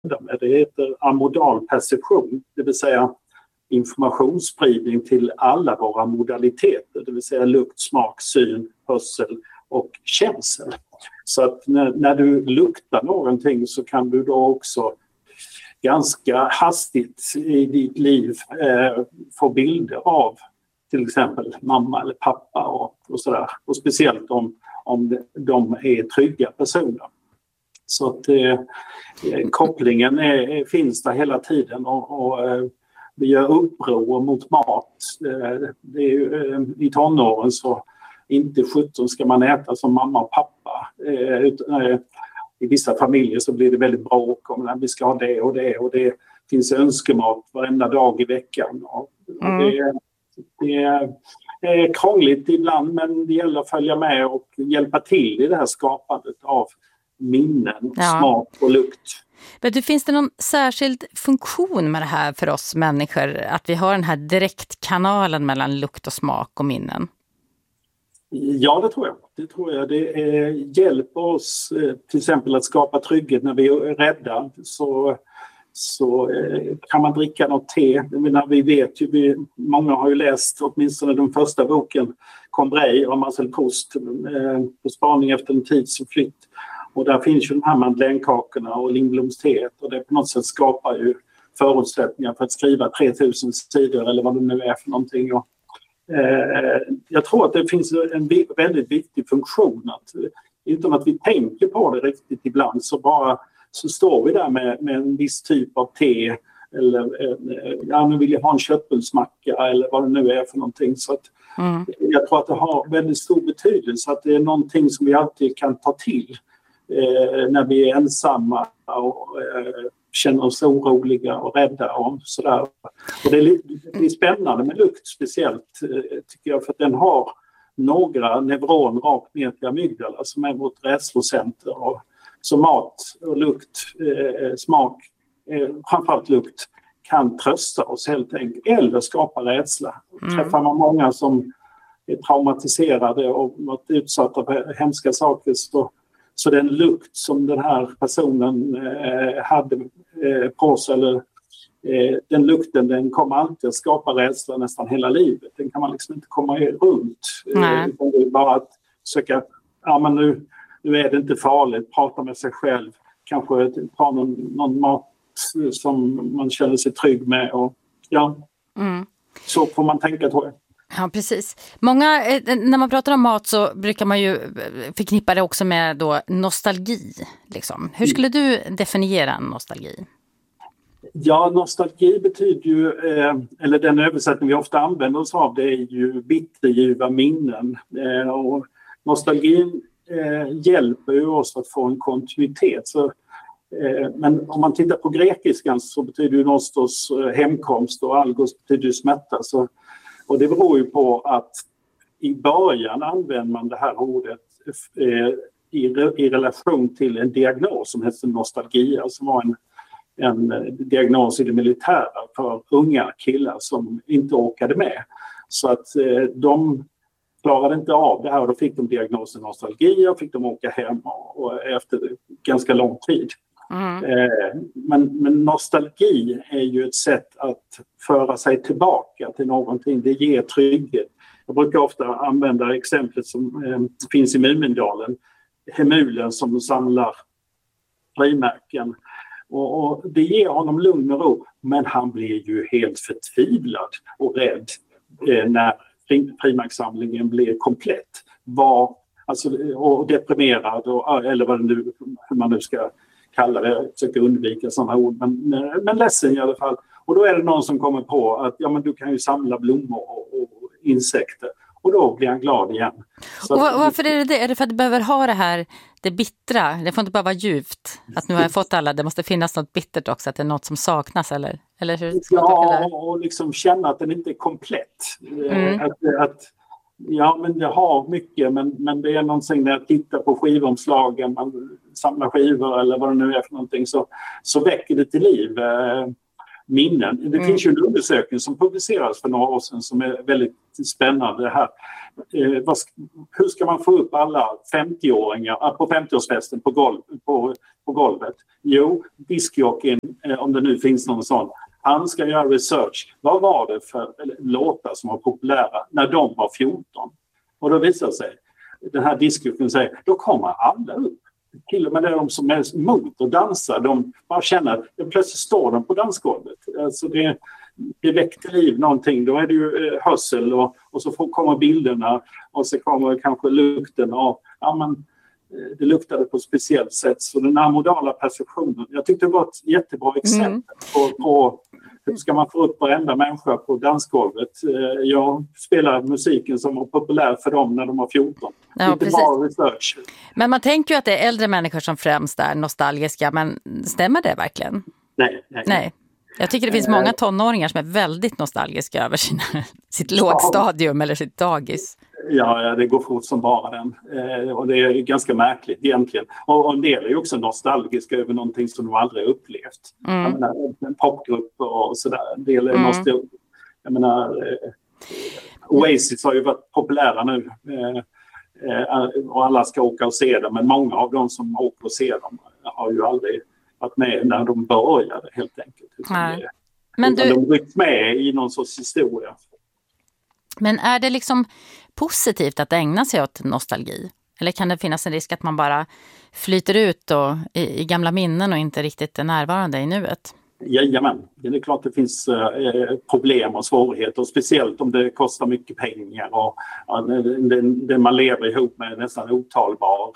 med. Det heter amodal perception, det vill säga informationsspridning till alla våra modaliteter, det vill säga lukt, smak, syn, hörsel och känsel. Så att när du luktar någonting så kan du då också ganska hastigt i ditt liv få bilder av till exempel mamma eller pappa och sådär. Och speciellt om de är trygga personer. Så att kopplingen finns där hela tiden och vi gör uppror mot mat. Det är ju, i tonåren så inte 17 ska man äta som mamma och pappa. I vissa familjer så blir det väldigt bråk om att vi ska ha det och det. Och det finns önskemat varenda dag i veckan. Det är krångligt ibland, men det gäller att följa med och hjälpa till i det här skapandet av minnen, smak och lukt. Men finns det någon särskild funktion med det här för oss människor? Att vi har den här direktkanalen mellan lukt och smak och minnen? Ja, det tror jag. Det hjälper oss till exempel att skapa trygghet när vi är rädda. Så kan man dricka något te. Vi vet ju, många har ju läst åtminstone den första boken Combray av Marcel Proust på spaning efter en tid som flytt. Och där finns ju de här mandelänkakorna och Lindblomsteet och det på något sätt skapar ju förutsättningar för att skriva 3000 sidor eller vad det nu är för någonting. Och, jag tror att det finns en väldigt viktig funktion att utan att vi tänker på det riktigt ibland så står vi där med en viss typ av te eller nu vill jag ha en köttbullsmacka eller vad det nu är för någonting. Så att jag tror att det har väldigt stor betydelse att det är någonting som vi alltid kan ta till när vi är ensamma och känner oss oroliga och rädda och sådär. Och det är spännande med lukt speciellt tycker jag, för att den har några neuroner rakt ner till amygdala som är vårt rädslocenter. Och så mat och lukt, smak, framförallt lukt, kan trösta oss helt enkelt eller skapa rädsla. Träffar man många som är traumatiserade och varit utsatta för hemska saker så den lukt som den här personen hade på sig, eller den lukten, den kommer alltid att skapa rädsla nästan hela livet. Den kan man liksom inte komma runt. Det är bara att söka, men nu är det inte farligt, prata med sig själv, kanske ta någon mat som man känner sig trygg med. Och, så får man tänka, tror jag. Ja, precis. Många, när man pratar om mat så brukar man ju förknippa det också med då nostalgi. Liksom. Hur skulle du definiera nostalgi? Ja, nostalgi betyder ju, eller den översättning vi ofta använder oss av, det är ju bitterljuva minnen. Och nostalgin hjälper ju oss att få en kontinuitet. Men om man tittar på grekiskan så betyder ju nostos hemkomst och algos betyder ju smärta. Och det beror ju på att i början använder man det här ordet i relation till en diagnos som heter nostalgia, som var en diagnos i det militära för unga killar som inte orkade med. Så att de klarade inte av det här och då fick de diagnosen nostalgia och fick de åka hem och efter ganska lång tid. Men nostalgi är ju ett sätt att föra sig tillbaka till någonting. Det ger trygghet. Jag brukar ofta använda exemplet som finns i Mumindalen. Hemulen som samlar frimärken. Och det ger honom lugn och ro. Men han blir ju helt förtvivlad och rädd när frimärkssamlingen blir komplett. Och deprimerad eller vad det nu, hur man nu ska kalla det. Jag försöker undvika sådana ord, men ledsen i alla fall. Och då är det någon som kommer på att men du kan ju samla blommor och insekter. Och då blir han glad igen. Och varför är det? Är det för att du behöver ha det bittra? Det får inte bara vara djupt. Att nu har jag fått alla. Det måste finnas något bittert också. Att det är något som saknas. Eller hur ska man tolka det? Och liksom känna att den inte är komplett. Men det har mycket. Men det är någonting när jag tittar på skivomslagen. Man samlar skivor eller vad det nu är för någonting. Så väcker det till liv minnen. Det finns ju en undersökning som publicerades för några år sedan som är väldigt spännande här. hur ska man få upp alla 50-åringar på 50-årsfesten på golvet? Jo, diskjockeyn, om det nu finns någon sån, han ska göra research. Vad var det för låtar som var populära när de var 14? Och då visar sig, den här diskjockeyn säger, då kommer alla upp. Till och med de som är emot att dansa, de bara känner att plötsligt står de på dansgolvet. Alltså det väcker liv någonting. Då är det ju hörsel och så kommer bilderna och så kommer kanske lukten av, det luktade på ett speciellt sätt. Så den här modala perceptionen, jag tyckte det var ett jättebra exempel på hur ska man få upp varenda människa på dansgolvet. Jag spelar musiken som var populär för dem när de var 14. Ja, inte bara research. Men man tänker ju att det är äldre människor som främst är nostalgiska, men stämmer det verkligen? Nej. Jag tycker det finns många tonåringar som är väldigt nostalgiska över sitt lågstadium eller sitt dagis. Ja, det går fort som bara den. Och det är ganska märkligt egentligen. Och en del är ju också nostalgiska över någonting som de aldrig upplevt. Jag menar, en popgrupp och sådär. En del är nostalgiska. Jag menar, Oasis har ju varit populära nu. Och alla ska åka och se dem. Men många av dem som åker och ser dem har ju aldrig varit med när de började helt enkelt. Men de rycks med i någon sorts historia. Men är det liksom positivt att ägna sig åt nostalgi? Eller kan det finnas en risk att man bara flyter ut i gamla minnen och inte riktigt är närvarande i nuet? Jajamän, det är klart det finns problem och svårigheter. Speciellt om det kostar mycket pengar och det man lever ihop med är nästan otalbar.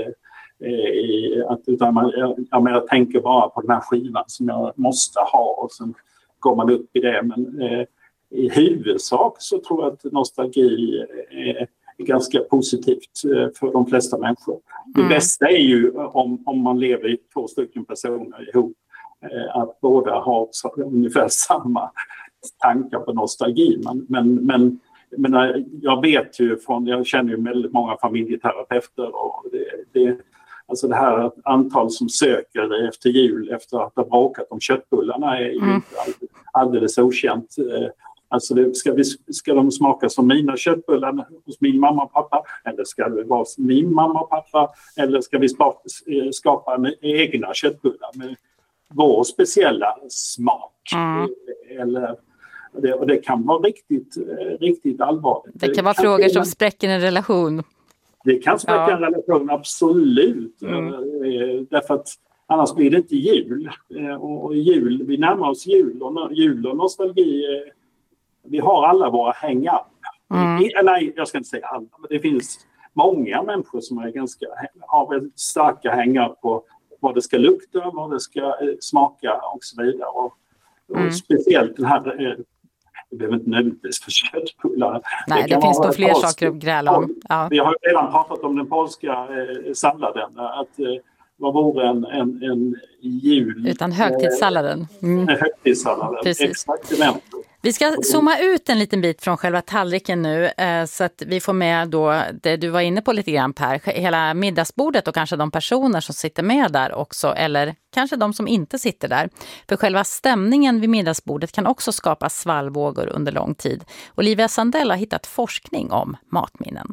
Jag tänker bara på den här skivan som jag måste ha och sen går man upp i det. Men i huvudsak så tror jag att nostalgi är ganska positivt för de flesta människor. Det bästa är ju om man lever i 2 stycken personer ihop, att båda har ungefär samma tankar på nostalgi. Men jag vet ju jag känner ju väldigt många familjeterapeuter och alltså det här antal som söker efter jul efter att ha bråkat om köttbullarna är ju inte alldeles okänt. Alltså ska de smaka som mina köttbullar hos min mamma och pappa, eller ska det vara min mamma och pappa, eller ska vi skapa egna köttbullar med vår speciella smak? Och det kan vara riktigt allvarligt. Det kan vara frågor som spräcker en relation. Det kan spräcka en relation, absolut. Därför att annars blir det inte jul. Och vi närmar oss jul och nostalgi. Vi har alla våra hang-up. Nej, jag ska inte säga alla. Men det finns många människor som har väldigt starka hang-up på vad det ska lukta, vad det ska smaka och så vidare. Och speciellt den här... Det behöver inte nödvändigtvis för köttbullar. Nej, det finns nog fler saker att gräla om. Ja. Vi har redan pratat om den polska salladen. Att vad vore en jul... Utan högtidssalladen. Högtidssalladen, exakt. Vi ska zooma ut en liten bit från själva tallriken nu så att vi får med då det du var inne på lite grann, Per. Hela middagsbordet och kanske de personer som sitter med där också, eller kanske de som inte sitter där. För själva stämningen vid middagsbordet kan också skapa svallvågor under lång tid. Olivia Sandell har hittat forskning om matminnen.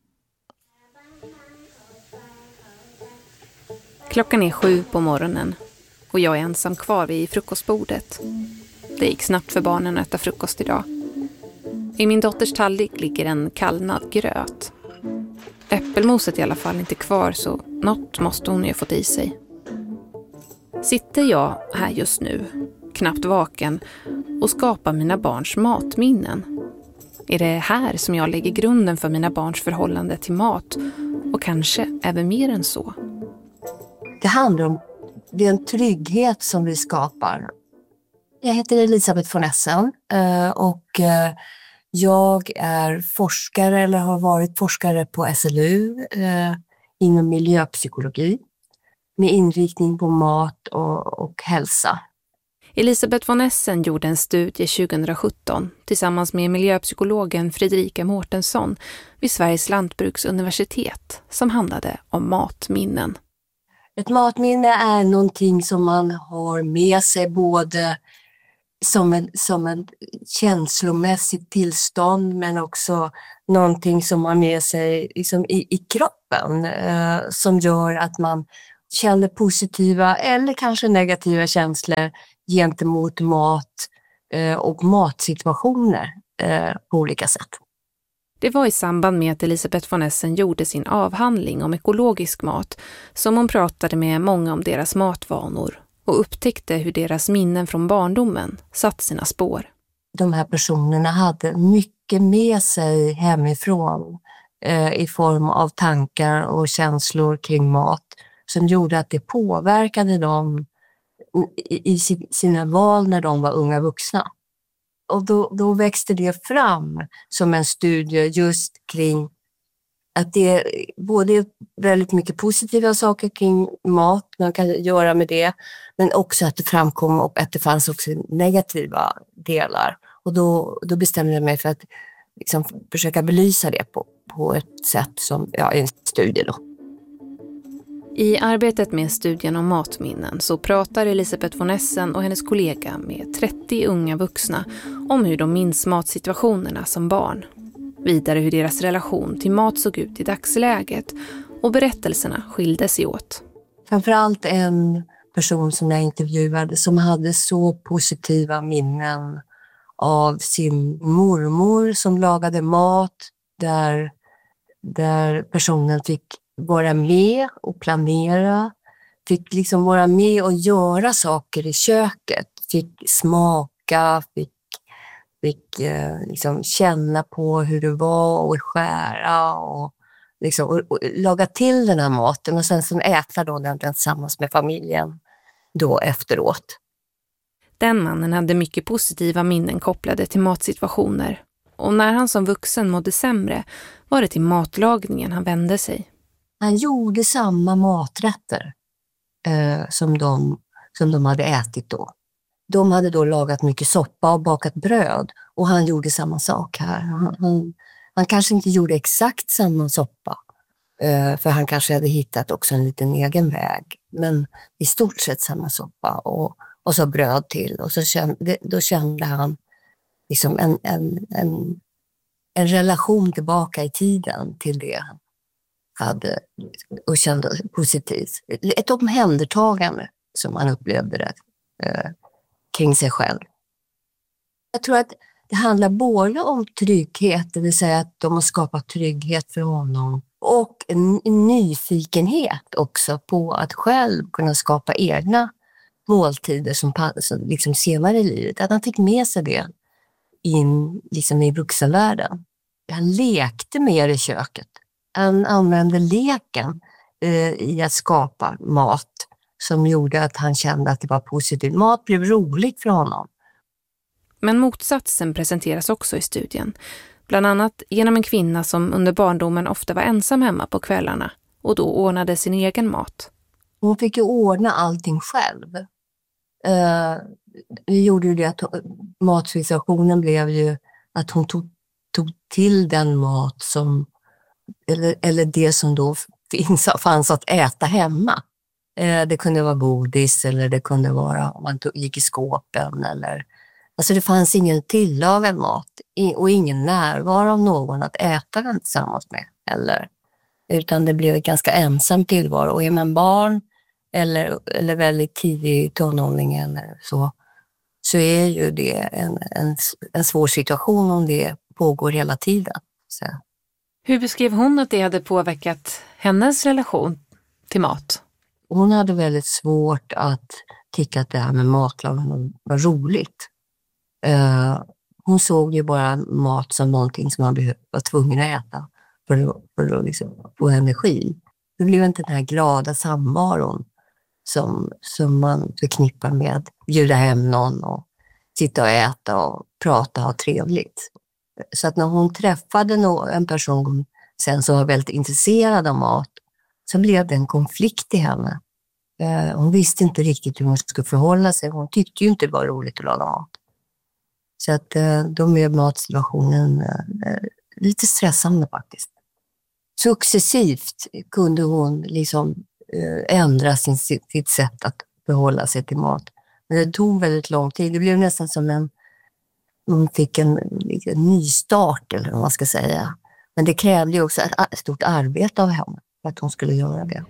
Klockan är 7 på morgonen och jag är ensam kvar vid frukostbordet. Det gick snabbt för barnen att äta frukost idag. I min dotters tallrik ligger en kallnad gröt. Äppelmoset är i alla fall inte kvar, så något måste hon ju ha fått i sig. Sitter jag här just nu, knappt vaken, och skapar mina barns matminnen? Är det här som jag lägger grunden för mina barns förhållande till mat, och kanske även mer än så? Det handlar om den trygghet som vi skapar. Jag heter Elisabeth von Essen och jag är forskare eller har varit forskare på SLU inom miljöpsykologi med inriktning på mat och hälsa. Elisabeth von Essen gjorde en studie 2017 tillsammans med miljöpsykologen Fredrika Mårtensson vid Sveriges lantbruksuniversitet som handlade om matminnen. Ett matminne är någonting som man har med sig både som en känslomässigt tillstånd, men också någonting som man med sig liksom i kroppen som gör att man känner positiva eller kanske negativa känslor gentemot mat och matsituationer på olika sätt. Det var i samband med att Elisabeth von Essen gjorde sin avhandling om ekologisk mat som hon pratade med många om deras matvanor och upptäckte hur deras minnen från barndomen satt sina spår. De här personerna hade mycket med sig hemifrån i form av tankar och känslor kring mat som gjorde att det påverkade dem i sina val när de var unga vuxna. Och då växte det fram som en studie just kring att det är både väldigt mycket positiva saker kring mat man kan göra med det, men också att det framkom och att det fanns också negativa delar. Och då bestämde jag mig för att liksom försöka belysa det på ett sätt som i en studie då. I arbetet med studien om matminnen så pratar Elisabeth von Essen och hennes kollega med 30 unga vuxna om hur de minns matsituationerna som barn. Vidare hur deras relation till mat såg ut i dagsläget och berättelserna skilde sig åt. Framförallt en person som jag intervjuade som hade så positiva minnen av sin mormor som lagade mat där personen fick vara med och planera, fick liksom vara med och göra saker i köket, fick smaka, fick liksom känna på hur det var och skära och laga till den här maten och sen äta då den tillsammans med familjen då efteråt. Den mannen hade mycket positiva minnen kopplade till matsituationer och när han som vuxen mådde sämre var det till matlagningen han vände sig. Han gjorde samma maträtter som de hade ätit då. De hade då lagat mycket soppa och bakat bröd och han gjorde samma sak här. Han kanske inte gjorde exakt samma soppa för han kanske hade hittat också en liten egen väg. Men i stort sett samma soppa och så bröd till. Och då kände han liksom en relation tillbaka i tiden till det han hade och kände positivt. Ett omhändertagande som han upplevde det kring sig själv. Jag tror att det handlar både om trygghet, det vill säga att de har skapat trygghet för honom, och en nyfikenhet också på att själv kunna skapa egna måltider som liksom senare i livet. Att han fick med sig det in liksom i vuxenvärlden. Han lekte mer i köket. Han använde leken i att skapa mat som gjorde att han kände att det var positivt. Mat blev roligt för honom. Men motsatsen presenteras också i studien. Bland annat genom en kvinna som under barndomen ofta var ensam hemma på kvällarna och då ordnade sin egen mat. Hon fick ju ordna allting själv. Det gjorde ju det att matsituationen blev ju att hon tog till den mat som eller det som då fanns att äta hemma. Det kunde vara godis eller det kunde vara om man gick i skåpen eller alltså det fanns ingen tillagad mat och ingen närvaro av någon att äta den tillsammans med heller. Utan det blev ett ganska ensam tillvaro och är man barn eller väldigt tidig tonåring eller så är ju det en svår situation om det pågår hela tiden. Så. Hur beskrev hon att det hade påverkat hennes relation till mat? Hon hade väldigt svårt att tycka att det här med matlagning var roligt. Hon såg ju bara mat som någonting som man var tvungen att äta för att liksom få energi. Det blev inte den här glada samvaron som man förknippar med att bjuda hem någon och sitta och äta och prata och ha trevligt. Så att när hon träffade en person sen som var väldigt intresserad av mat så blev det en konflikt i henne. Hon visste inte riktigt hur hon skulle förhålla sig. Hon tyckte ju inte det var roligt att laga mat. Så att då blev matsituationen lite stressande faktiskt. Successivt kunde hon liksom ändra sitt sätt att förhålla sig till mat. Men det tog väldigt lång tid. Det blev nästan som man fick en ny start eller vad man ska säga. Men det krävde ju också ett stort arbete av henne för att hon skulle göra det.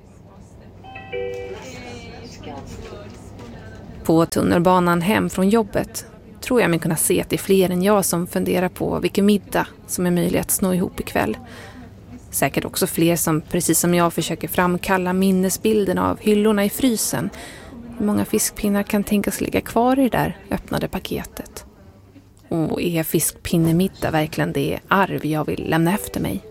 På tunnelbanan hem från jobbet tror jag mig kunna se att det är fler än jag som funderar på vilken middag som är möjlig att snå ihop ikväll. Säkert också fler som, precis som jag, försöker framkalla minnesbilden av hyllorna i frysen. Hur många fiskpinnar kan tänkas ligga kvar i det där öppnade paketet? Och är fiskpinnemiddag verkligen det arv jag vill lämna efter mig?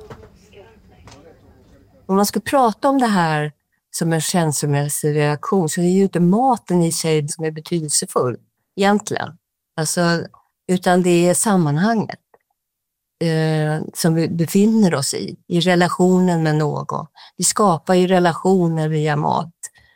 Om man ska prata om det här som en känslomässig reaktion så är det ju inte maten i sig som är betydelsefull egentligen. Alltså, utan det är sammanhanget som vi befinner oss i relationen med någon. Vi skapar ju relationer via mat.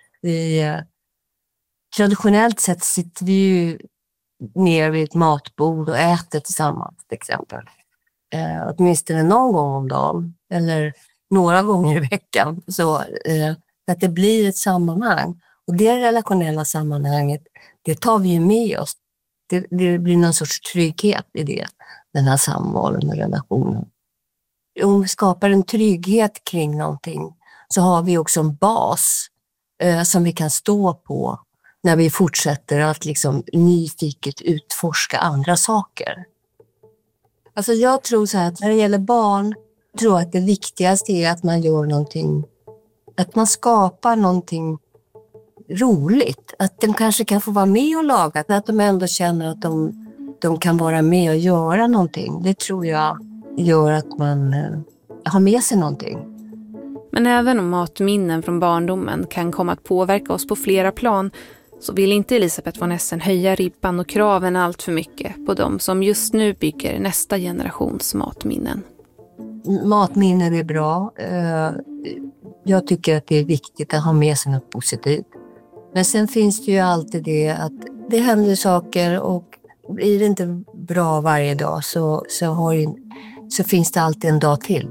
Traditionellt sett sitter vi ju ner vid ett matbord och äter tillsammans till exempel. Åtminstone någon gång om dagen eller några gånger i veckan. Så att det blir ett sammanhang. Och det relationella sammanhanget, det tar vi ju med oss. Det blir någon sorts trygghet i det, den här samvaron och relationen. Om vi skapar en trygghet kring någonting så har vi också en bas som vi kan stå på när vi fortsätter att liksom nyfiket utforska andra saker. Alltså jag tror så här att när det gäller barn, tror jag att det viktigaste är att man gör någonting, att man skapar någonting roligt. Att de kanske kan få vara med och laga, att de ändå känner att de kan vara med och göra någonting. Det tror jag gör att man har med sig någonting. Men även om matminnen från barndomen kan komma att påverka oss på flera plan så vill inte Elisabeth von Essen höja ribban och kraven allt för mycket på dem som just nu bygger nästa generations matminnen. Matminnen är bra. Jag tycker att det är viktigt att ha med sig något positivt. Men sen finns det ju alltid det att det händer saker och blir det inte bra varje dag så finns det alltid en dag till.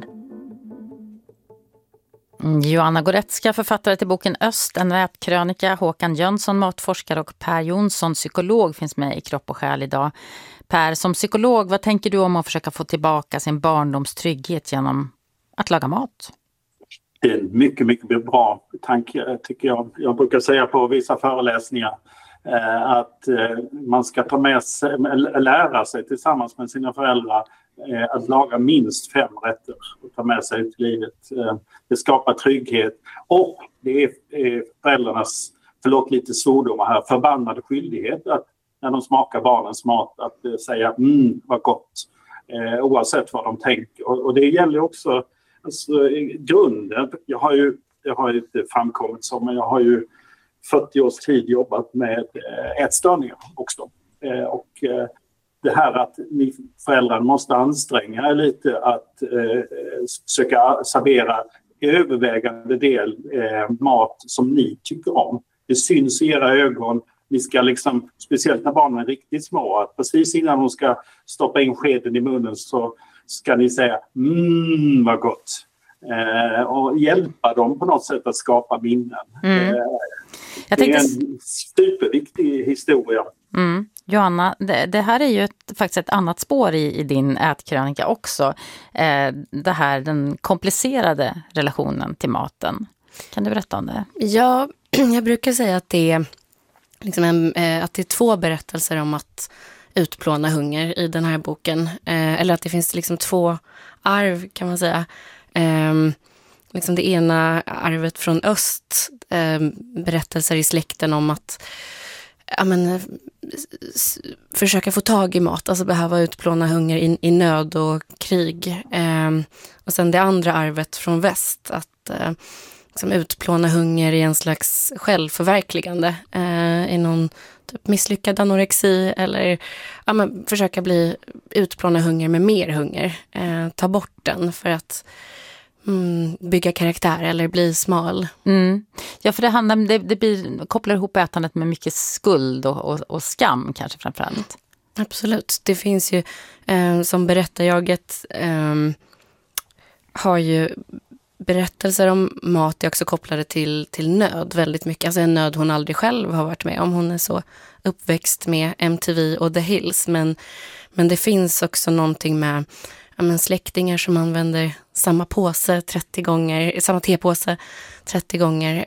Joanna Goretzka, författare till boken Öst, en nätkrönika. Håkan Jönsson, matforskare, och Per Jonsson, psykolog, finns med i Kropp och själ idag. Per, som psykolog, vad tänker du om att försöka få tillbaka sin barndomstrygghet genom att laga mat? Det är en mycket, mycket bra tanke, tycker jag. Jag brukar säga på vissa föreläsningar att man ska ta med sig, lära sig tillsammans med sina föräldrar att laga minst 5 rätter och ta med sig till livet. Det skapar trygghet och det är föräldrarnas, förlåt lite svordomar här, förbannade skyldighet att när de smakar barnens mat att säga vad gott, oavsett vad de tänker. Och det gäller också alltså, grunden. Jag har ju inte framkommit så, men jag har ju 40 års tid jobbat med ätstörningar också. Och det här att ni föräldrar måste anstränga er lite att försöka servera övervägande del mat som ni tycker om. Det syns i era ögon. Ni ska liksom, speciellt när barnen är riktigt små, att precis innan de ska stoppa in skeden i munnen så ska ni säga vad gott. Och hjälpa dem på något sätt att skapa minnen. Det är en superviktig historia. Joanna, det här är ju faktiskt ett annat spår i din ätkrönika också. Det här, den komplicerade relationen till maten. Kan du berätta om det? Ja, jag brukar säga att det är, liksom att det är 2 berättelser om att utplåna hunger i den här boken. Eller att det finns liksom 2 arv, kan man säga. Liksom det ena arvet från öst, berättelser i släkten om att försöka få tag i mat, alltså behöva utplåna hunger i nöd och krig. Och sen det andra arvet från väst, att liksom utplåna hunger i en slags självförverkligande i någon typ misslyckad anorexi eller försöka utplåna hunger med mer hunger. Ta bort den för att bygga karaktär eller bli smal. Ja, för det handlar om, det kopplar ihop ätandet med mycket skuld och skam kanske framförallt. Absolut. Det finns ju som berättarjaget har ju berättelser om mat är också kopplade till nöd väldigt mycket. Alltså en nöd hon aldrig själv har varit med om. Hon är så uppväxt med MTV och The Hills. Men det finns också någonting med släktingar som använder samma påse 30 gånger, samma tepåse 30 gånger.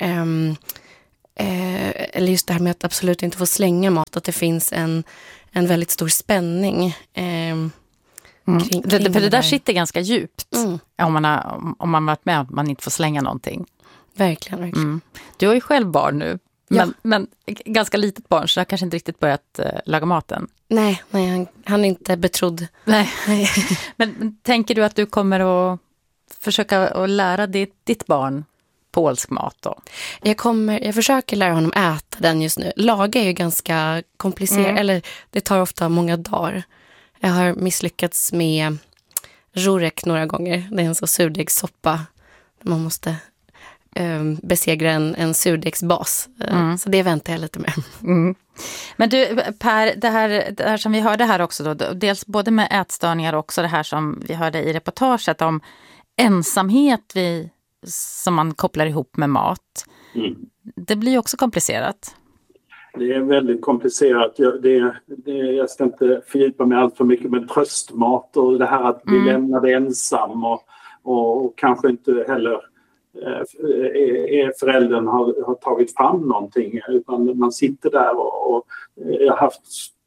Eller just det här med att absolut inte få slänga mat. Att det finns en väldigt stor spänning kring för det där sitter ganska djupt om man varit med att man inte får slänga någonting. Verkligen. Du har ju själv barn nu, men ganska litet barn, så jag kanske inte riktigt börjat laga maten. Nej, han är inte betrodd. Nej. Men tänker du att du kommer att försöka att lära ditt barn polsk mat då? Jag försöker lära honom äta den just nu. Laga är ju ganska komplicerat, eller det tar ofta många dagar. Jag har misslyckats med rurek några gånger. Det är en så surdegssoppa. Man måste besegra en surdegsbas. Så det väntar jag lite med. Men du Per, det här som vi hörde här också då, dels både med ätstörningar och också det här som vi hörde i reportaget om ensamhet som man kopplar ihop med mat. Det blir också komplicerat. Det är väldigt komplicerat. Jag ska inte fördjupa mig allt för mycket med tröstmat och det här att bli lämnad ensam och kanske inte heller föräldern har tagit fram någonting, utan man sitter där och jag har haft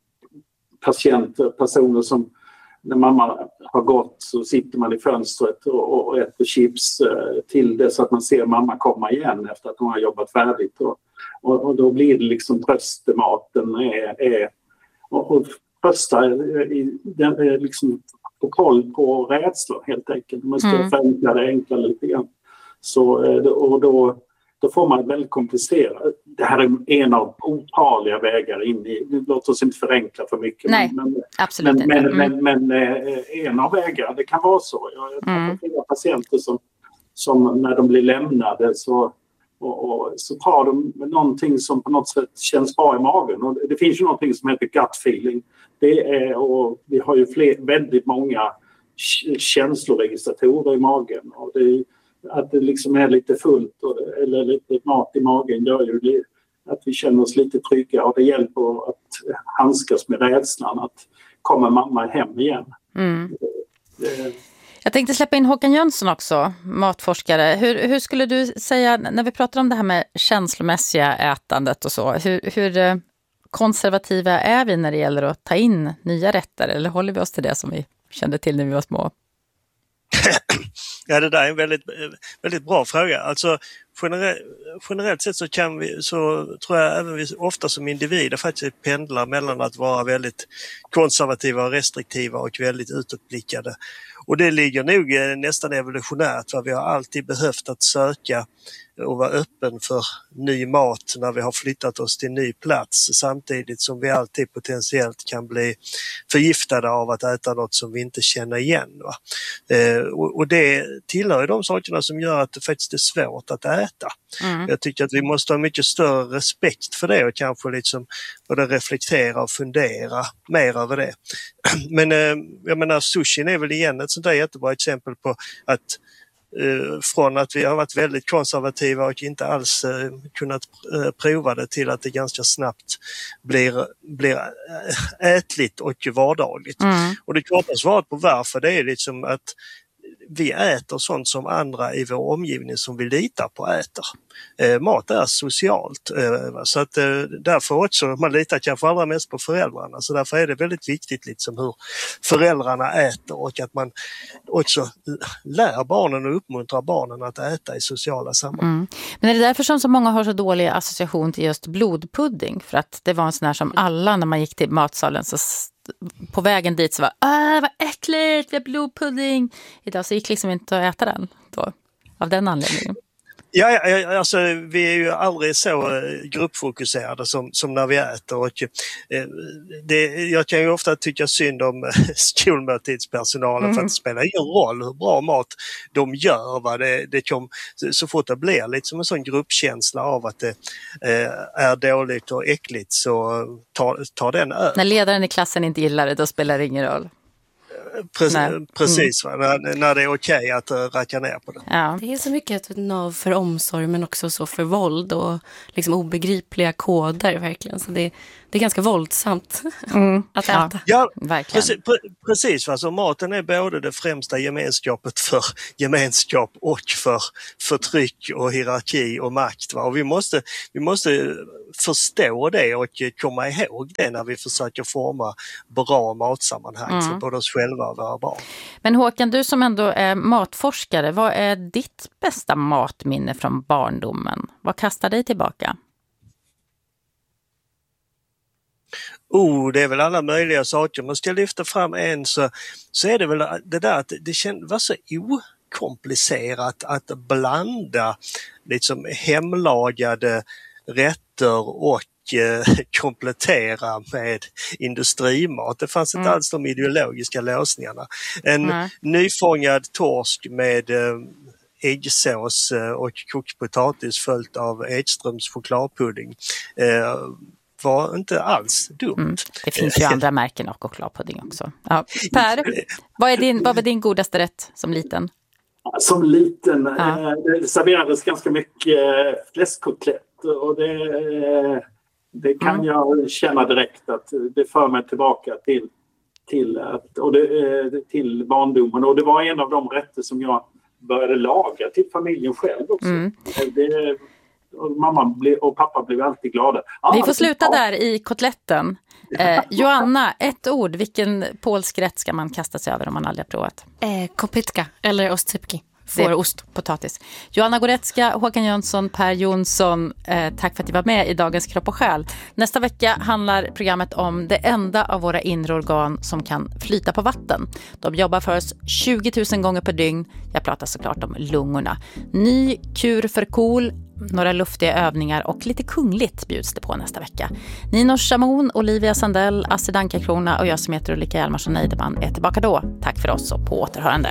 personer som när mamma har gått så sitter man i fönstret och äter chips till dess att man ser mamma komma igen efter att hon har jobbat färdigt. Och då blir det liksom tröstematen och trösta liksom på koll på rädslor helt enkelt. Man ska förenkla det enkla lite grann. Så, och då får man väldigt komplicerat. Det här är en av otaliga vägar in i. Låt oss inte förenkla för mycket. Nej, absolut inte. Men en av vägarna, det kan vara så. Jag har flera patienter som när de blir lämnade så tar de någonting som på något sätt känns bra i magen. Och det finns ju någonting som heter gut feeling. Och vi har ju väldigt många känsloregistratorer i magen. Och att det liksom är lite fullt eller lite mat i magen gör ju att vi känner oss lite trygga, och det hjälper att handskas med rädslan att komma mamma hem igen. Jag tänkte släppa in Håkan Jönsson också, matforskare. Hur skulle du säga, när vi pratar om det här med känslomässiga ätandet och så, hur konservativa är vi när det gäller att ta in nya rätter, eller håller vi oss till det som vi kände till när vi var små? Ja, det där är en väldigt, väldigt bra fråga. Alltså generellt sett så tror jag även vi ofta som individer faktiskt pendlar mellan att vara väldigt konservativa och restriktiva och väldigt utåtblickade. Och det ligger nog nästan evolutionärt, vad vi har alltid behövt att söka och vara öppen för ny mat när vi har flyttat oss till ny plats, samtidigt som vi alltid potentiellt kan bli förgiftade av att äta något som vi inte känner igen. Va? Och det tillhör ju de sakerna som gör att det faktiskt är svårt att äta. Jag tycker att vi måste ha mycket större respekt för det och kanske liksom både reflektera och fundera mer över det. Men jag menar, sushin är väl igen ett sånt där jättebra exempel på att från att vi har varit väldigt konservativa och inte alls kunnat prova det till att det ganska snabbt blir ätligt och vardagligt. Och det korta svaret på varför det är liksom att vi äter sånt som andra i vår omgivning som vi litar på äter. Mat är socialt, så att därför också man litar kanske allra mest på föräldrarna, så därför är det väldigt viktigt liksom hur föräldrarna äter och att man också lär barnen och uppmuntrar barnen att äta i sociala sammanhang. Men är det därför som så många har så dålig association till just blodpudding? För att det var en sån här som alla när man gick till matsalen så på vägen dit så var vad äckligt, vi har blodpudding. Idag så gick liksom inte att äta den då, av den anledningen. Ja, alltså vi är ju aldrig så gruppfokuserade som när vi äter. Och, jag kan ju ofta tycka synd om skolmåltidspersonalen för att det spelar ingen roll hur bra mat de gör. Va? Så fort det blir liksom en sån gruppkänsla av att det är dåligt och äckligt så tar den över. När ledaren i klassen inte gillar det, då spelar det ingen roll. Precis, när det är okej att racka ner på det. Ja. Det är så mycket ett nav för omsorg men också så för våld och liksom obegripliga koder verkligen. Så det är ganska våldsamt att äta. Ja, verkligen. Precis. Alltså, maten är både det främsta gemenskapet för gemenskap och för förtryck och hierarki och makt. Va? Och vi måste förstå det och komma ihåg det när vi försöker forma bra matsammanhang för både oss själva och våra barn. Men Håkan, du som ändå är matforskare, vad är ditt bästa matminne från barndomen? Vad kastar dig tillbaka? Det är väl alla möjliga saker. Man ska lyfta fram en så är det väl det där att det var så okomplicerat att blanda liksom hemlagade rätter och komplettera med industrimat. Det fanns inte alls de ideologiska låsningarna. En nyfångad torsk med äggsås och kokt potatis följt av Edströms chokladpudding var inte alls dumt. Det finns ju andra märken av chokladpudding också. Ja. Per, vad var din godaste rätt som liten? Som liten det serverades ganska mycket fläskkotlett och det kan jag känna direkt att det för mig tillbaka till barndomen. Och det var en av de rätter som jag började laga till familjen själv också. Och mamma och pappa blev alltid glada. Vi får sluta där i kotletten. Joanna, ett ord. Vilken polsk rätt ska man kasta sig över om man aldrig har provat? Kopitka eller ostsypki. Fårost. Potatis. Joanna Goretzka, Håkan Jönsson, Per Jonsson, tack för att ni var med i Dagens kropp och själ. Nästa vecka handlar programmet om det enda av våra inre organ som kan flyta på vatten. De jobbar för oss 20 000 gånger per dygn. Jag pratar såklart om lungorna. Ny kur för KOL, några luftiga övningar och lite kungligt bjuds det på nästa vecka. Nino Chamon, Olivia Sandell, Astrid Ankarkrona och jag som heter Ulrika Hjalmarsson Neideman är tillbaka då. Tack för oss och på återhörande.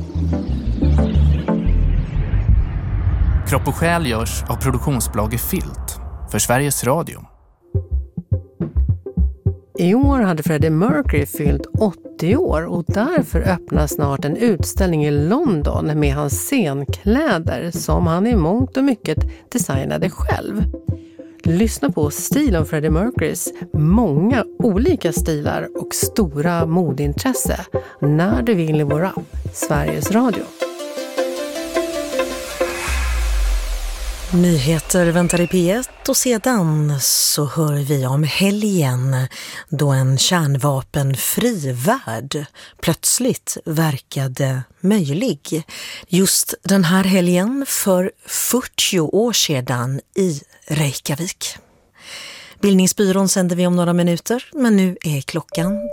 Kropp och själ görs av produktionsbolaget Filt för Sveriges Radio. I år hade Freddie Mercury fyllt 80 år och därför öppnar snart en utställning i London med hans scenkläder som han i mångt och mycket designade själv. Lyssna på stil av Freddie Mercurys många olika stilar och stora modintresse när du vill i vår app Sveriges Radio. Nyheter väntar i P1 och sedan så hör vi om helgen då en kärnvapenfri värld plötsligt verkade möjlig. Just den här helgen för 40 år sedan i Reykjavik. Bildningsbyrån sänder vi om några minuter, men nu är klockan 3.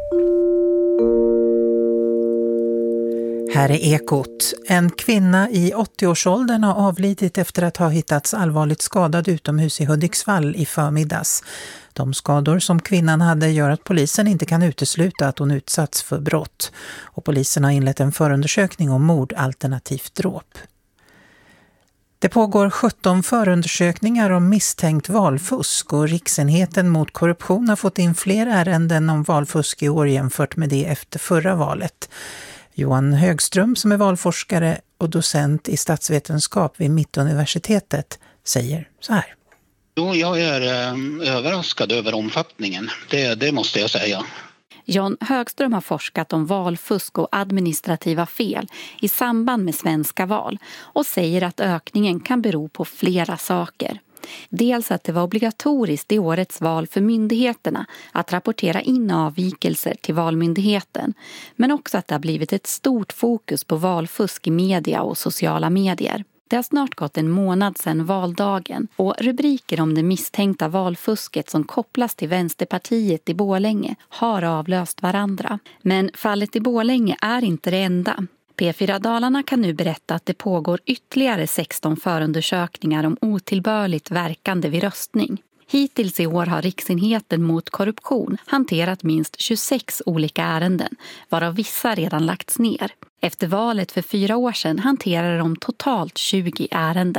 Här är Ekot. En kvinna i 80-årsåldern har avlidit efter att ha hittats allvarligt skadad utomhus i Hudiksvall i förmiddags. De skador som kvinnan hade gör att polisen inte kan utesluta att hon utsatts för brott. Och polisen har inlett en förundersökning om mord alternativt dråp. Det pågår 17 förundersökningar om misstänkt valfusk och Riksenheten mot korruption har fått in fler ärenden om valfusk i år jämfört med det efter förra valet. Johan Högström som är valforskare och docent i statsvetenskap vid Mittuniversitetet säger så här. Jo, jag är överraskad över omfattningen, det måste jag säga. Jan Högström har forskat om valfusk och administrativa fel i samband med svenska val och säger att ökningen kan bero på flera saker. Dels att det var obligatoriskt i årets val för myndigheterna att rapportera in avvikelser till valmyndigheten, men också att det har blivit ett stort fokus på valfusk i media och sociala medier. Det har snart gått en månad sedan valdagen och rubriker om det misstänkta valfusket som kopplas till Vänsterpartiet i Borlänge har avlöst varandra. Men fallet i Borlänge är inte det enda. P4 Dalarna kan nu berätta att det pågår ytterligare 16 förundersökningar om otillbörligt verkande vid röstning. Hittills i år har Riksenheten mot korruption hanterat minst 26 olika ärenden, varav vissa redan lagts ner. Efter valet för 4 år sedan hanterar de totalt 20 ärenden.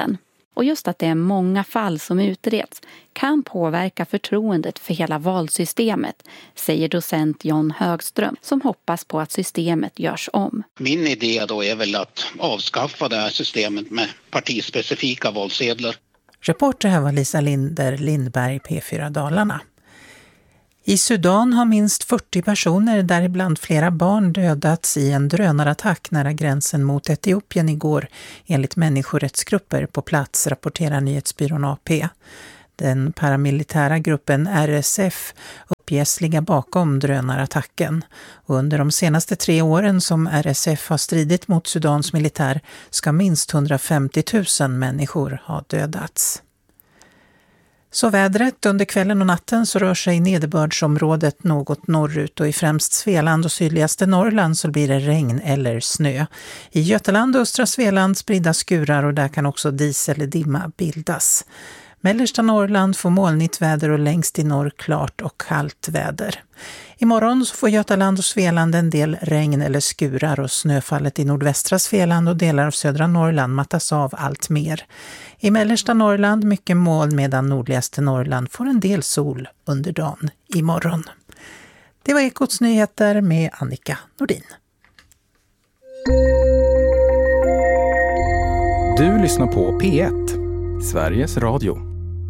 Och just att det är många fall som utreds kan påverka förtroendet för hela valsystemet, säger docent John Högström som hoppas på att systemet görs om. Min idé då är väl att avskaffa det här systemet med partispecifika valsedlar. Reporter här var Lisa Lindberg, P4 Dalarna. I Sudan har minst 40 personer, däribland flera barn, dödats i en drönarattack nära gränsen mot Etiopien igår, enligt människorättsgrupper på plats, rapporterar nyhetsbyrån AP. Den paramilitära gruppen RSF uppges ligga bakom drönarattacken. Och under de senaste 3 åren som RSF har stridit mot Sudans militär ska minst 150 000 människor ha dödats. Så vädret. Under kvällen och natten så rör sig nederbördsområdet något norrut och i främst Svealand och sydligaste Norrland så blir det regn eller snö. I Götaland och östra Svealand spridda skurar och där kan också dis eller dimma bildas. Mellersta Norrland får molnigt väder och längst i norr klart och kallt väder. Imorgon så får Götaland och Svealand en del regn eller skurar och snöfallet i nordvästra Svealand och delar av södra Norrland mattas av allt mer. I mellersta Norrland mycket moln medan nordligaste Norrland får en del sol under dagen imorgon. Det var Ekots nyheter med Annika Nordin. Du lyssnar på P1, Sveriges Radio.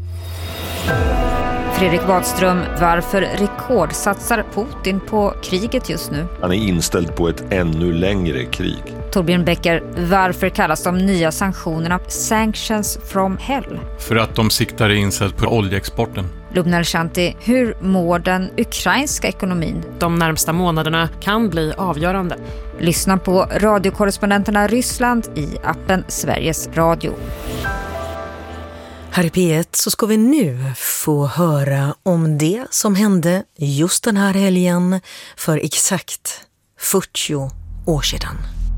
Fredrik Wadström, varför rekordsatsar Putin på kriget just nu? Han är inställd på ett ännu längre krig. Torbjörn Becker, varför kallas de nya sanktionerna Sanctions from Hell? För att de siktar in sig på oljeexporten. Lubna Shanti, hur mår den ukrainska ekonomin? De närmsta månaderna kan bli avgörande. Lyssna på radiokorrespondenterna Ryssland i appen Sveriges Radio. Här i P1 så ska vi nu få höra om det som hände just den här helgen för exakt 40 år sedan.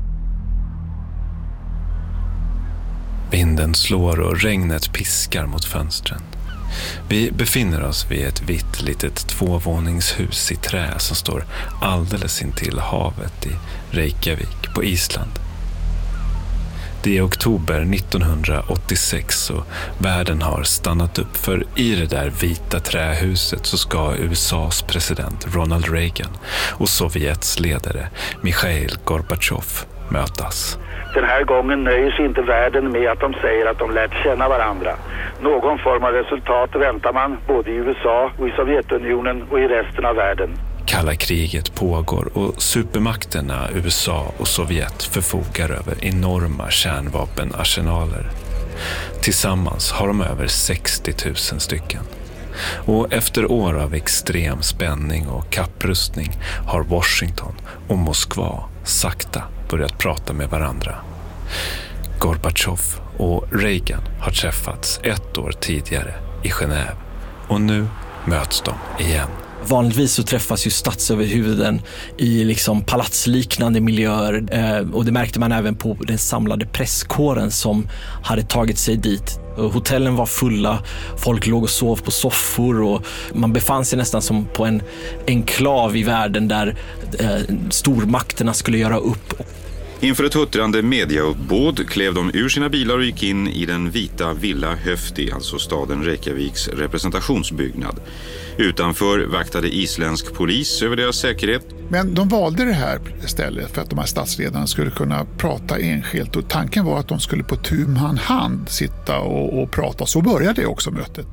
Vinden slår och regnet piskar mot fönstren. Vi befinner oss vid ett vitt litet 2-våningshus i trä som står alldeles intill havet i Reykjavik på Island. Det är oktober 1986 och världen har stannat upp, för i det där vita trähuset så ska USAs president Ronald Reagan och Sovjets ledare Mikhail Gorbatjov mötas. Den här gången nöjer sig inte världen med att de säger att de lärt känna varandra. Någon form av resultat väntar man både i USA och i Sovjetunionen och i resten av världen. Kalla kriget pågår och supermakterna USA och Sovjet förfogar över enorma kärnvapenarsenaler. Tillsammans har de över 60 000 stycken. Och efter år av extrem spänning och kapprustning har Washington och Moskva sakta börjat prata med varandra. Gorbatjov och Reagan har träffats 1 år tidigare i Genève och nu möts de igen. Vanligtvis så träffas ju statsöverhuvuden i liksom palatsliknande miljöer och det märkte man även på den samlade presskåren som hade tagit sig dit. Hotellen var fulla, folk låg och sov på soffor och man befann sig nästan som på en enklav i världen där stormakterna skulle göra upp. Inför ett huttrande mediauppbåd klev de ur sina bilar och gick in i den vita Villa Höfti, alltså staden Reykjaviks representationsbyggnad. Utanför vaktade isländsk polis över deras säkerhet. Men de valde det här stället för att de här statsledarna skulle kunna prata enskilt och tanken var att de skulle på tu man hand sitta och prata. Så började det också mötet.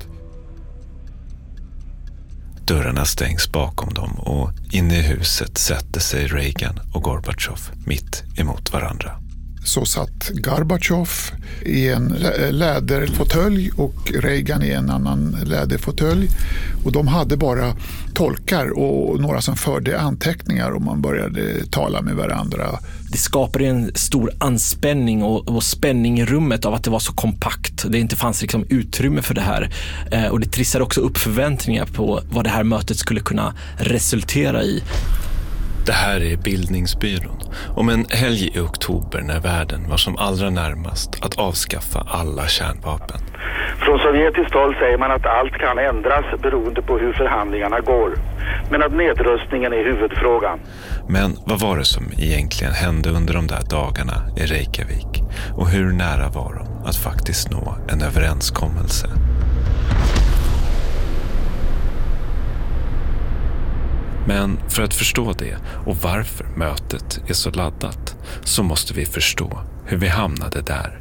Dörrarna stängs bakom dem och inne i huset sätter sig Reagan och Gorbatjov mitt emot varandra. Så satt Gorbatjov i en läderfåtölj och Reagan i en annan läderfåtölj. Och de hade bara tolkar och några som förde anteckningar och man började tala med varandra. Det skapade en stor anspänning och spänning i rummet av att det var så kompakt. Det inte fanns liksom utrymme för det här. Och det trissade också upp förväntningar på vad det här mötet skulle kunna resultera i. Det här är Bildningsbyrån. Om en helg i oktober när världen var som allra närmast att avskaffa alla kärnvapen. Från sovjetiskt håll säger man att allt kan ändras beroende på hur förhandlingarna går. Men att nedrustningen är huvudfrågan. Men vad var det som egentligen hände under de där dagarna i Reykjavik? Och hur nära var de att faktiskt nå en överenskommelse. Men för att förstå det och varför mötet är så laddat så måste vi förstå hur vi hamnade där.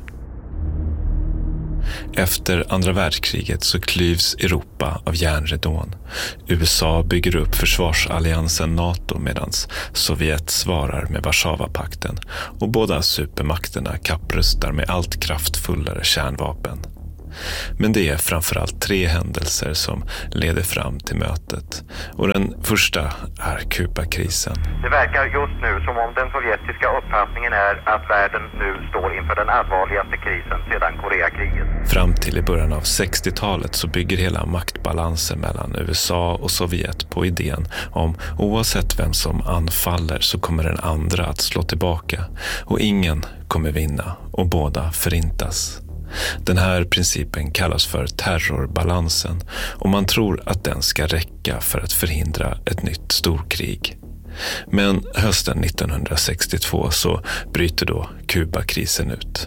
Efter andra världskriget så klyvs Europa av järnridån. USA bygger upp försvarsalliansen NATO medan Sovjet svarar med Warszawapakten och båda supermakterna kapprustar med allt kraftfullare kärnvapen. Men det är framförallt 3 händelser som leder fram till mötet. Och den första är Kubakrisen. Det verkar just nu som om den sovjetiska uppfattningen är att världen nu står inför den allvarligaste krisen sedan Koreakriget. Fram till i början av 60-talet så bygger hela maktbalansen mellan USA och Sovjet på idén om oavsett vem som anfaller så kommer den andra att slå tillbaka. Och ingen kommer vinna och båda förintas. Den här principen kallas för terrorbalansen och man tror att den ska räcka för att förhindra ett nytt storkrig. Men hösten 1962 så bryter då Kubakrisen ut.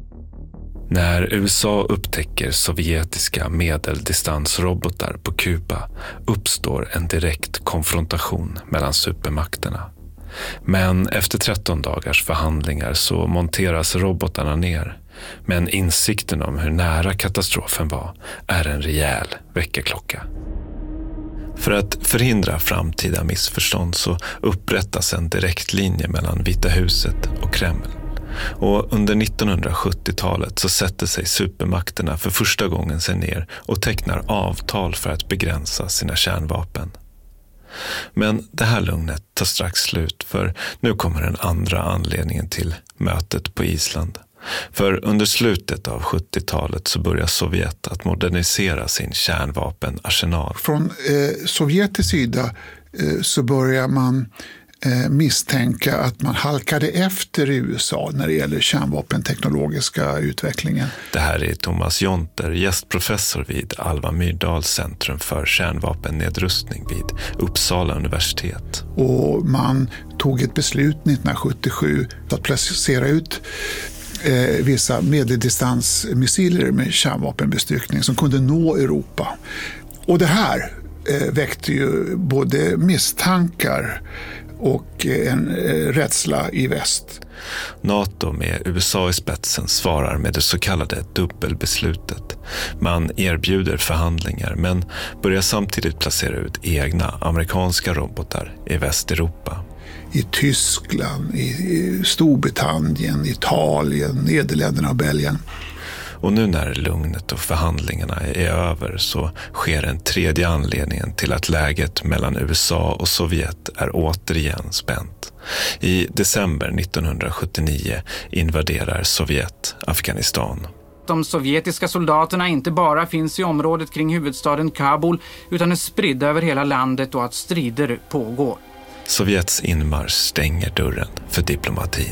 När USA upptäcker sovjetiska medeldistansrobotar på Kuba uppstår en direkt konfrontation mellan supermakterna. Men efter 13 dagars förhandlingar så monteras robotarna ner. Men insikten om hur nära katastrofen var är en rejäl väckarklocka. För att förhindra framtida missförstånd så upprättas en direktlinje mellan Vita huset och Kreml. Och under 1970-talet så sätter sig supermakterna för första gången sig ner och tecknar avtal för att begränsa sina kärnvapen. Men det här lugnet tar strax slut för nu kommer den andra anledningen till mötet på Island. För under slutet av 70-talet så börjar Sovjet att modernisera sin kärnvapenarsenal. Från sovjetisk sida så börjar man misstänka att man halkade efter i USA när det gäller kärnvapenteknologiska utvecklingen. Det här är Thomas Jonter, gästprofessor vid Alva Myrdals centrum för kärnvapennedrustning vid Uppsala universitet. Och man tog ett beslut 1977 att placera ut vissa medeldistansmissiler med kärnvapenbestyckning som kunde nå Europa. Och det här väckte ju både misstankar och en rädsla i väst. NATO med USA i spetsen svarar med det så kallade dubbelbeslutet. Man erbjuder förhandlingar men börjar samtidigt placera ut egna amerikanska robotar i Västeuropa. I Tyskland, i Storbritannien, Italien, Nederländerna och Belgien. Och nu när lugnet och förhandlingarna är över så sker en tredje anledningen till att läget mellan USA och Sovjet är återigen spänt. I december 1979 invaderar Sovjet Afghanistan. De sovjetiska soldaterna inte bara finns i området kring huvudstaden Kabul utan är spridda över hela landet och att strider pågår. Sovjets inmarsch stänger dörren för diplomatin.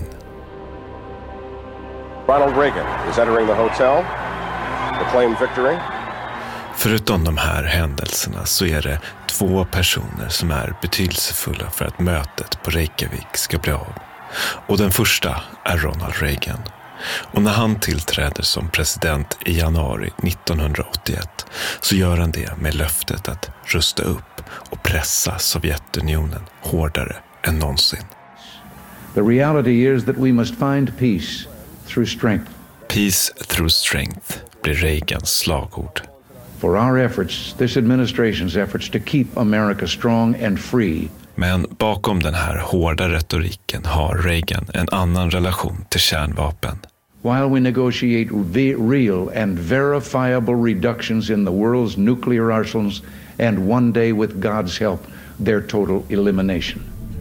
Ronald Reagan is entering the hotel. Proclaim victory. Förutom de här händelserna så är det 2 personer som är betydelsefulla för att mötet på Reykjavik ska bli av. Och den första är Ronald Reagan. Och när han tillträder som president i januari 1981 så gör han det med löftet att rusta upp och pressa Sovjetunionen hårdare än någonsin. The reality is that we must find peace through strength. Peace through strength blir Reagans slagord. For our efforts, this administration's efforts to keep America strong and free. Men bakom den här hårda retoriken har Reagan en annan relation till kärnvapen. While we negotiate real and verifiable reductions in the world's nuclear arsenals and one day with God's help, their total elimination.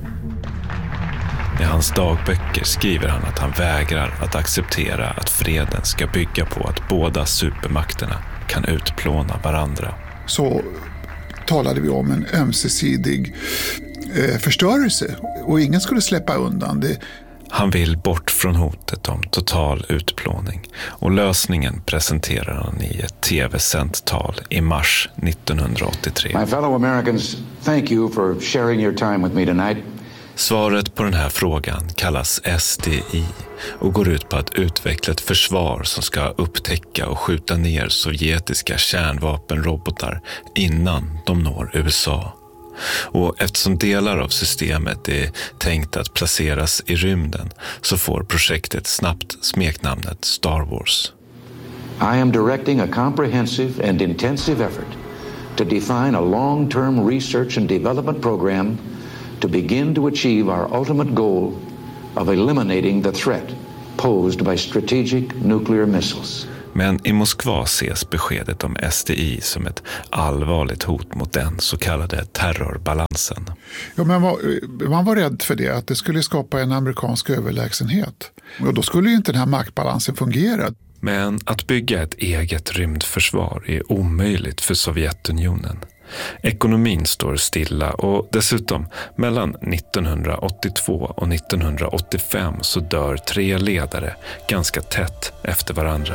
I hans dagböcker skriver han att han vägrar att acceptera att freden ska bygga på att båda supermakterna kan utplåna varandra. Så talade vi om en ömsesidig förstörelse och ingen skulle släppa undan det. Han vill bort från hotet om total utplåning och lösningen presenterar han i ett tv-sänt tal i mars 1983. My fellow Americans, thank you for sharing your time with me tonight. Svaret på den här frågan kallas SDI och går ut på att utveckla ett försvar som ska upptäcka och skjuta ner sovjetiska kärnvapenrobotar innan de når USA. Och eftersom delar av systemet är tänkt att placeras i rymden så får projektet snabbt smeknamnet Star Wars. I am directing a comprehensive and intensive effort to define a long-term research and development program to begin to achieve our ultimate goal of eliminating the threat posed by strategic nuclear missiles. Men i Moskva ses beskedet om SDI som ett allvarligt hot mot den så kallade terrorbalansen. Ja, men man var rädd för det, att det skulle skapa en amerikansk överlägsenhet. Och då skulle ju inte den här maktbalansen fungera. Men att bygga ett eget rymdförsvar är omöjligt för Sovjetunionen. Ekonomin står stilla och dessutom mellan 1982 och 1985 så dör 3 ledare ganska tätt efter varandra.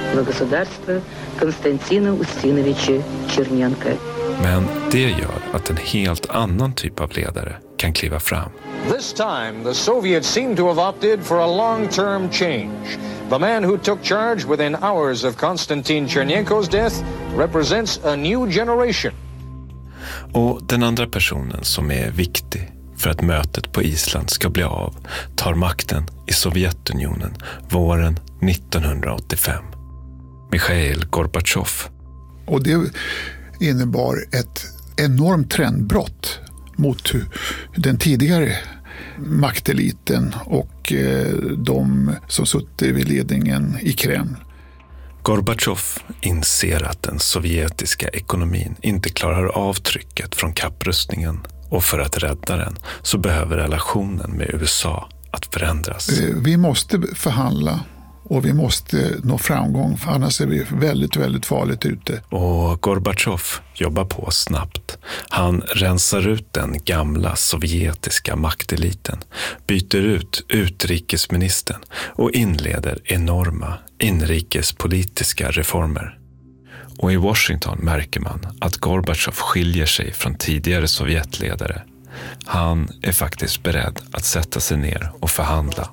Men det gör att en helt annan typ av ledare kan kliva fram. This time the Soviets seem to have opted for a long-term change. The man who took charge within hours of Konstantin Chernenko's death represents a new generation. Och den andra personen som är viktig för att mötet på Island ska bli av tar makten i Sovjetunionen våren 1985. Mikhail Gorbatjov. Och det innebar ett enormt trendbrott mot den tidigare makteliten och de som suttit vid ledningen i Kreml. Gorbatjov inser att den sovjetiska ekonomin inte klarar av trycket från kapprustningen och för att rädda den så behöver relationen med USA att förändras. Vi måste förhandla och vi måste nå framgång, för annars är vi väldigt, väldigt farligt ute. Och Gorbatjov jobbar på snabbt. Han rensar ut den gamla sovjetiska makteliten, byter ut utrikesministern och inleder enorma inrikespolitiska reformer. Och i Washington märker man att Gorbatjov skiljer sig från tidigare sovjetledare. Han är faktiskt beredd att sätta sig ner och förhandla.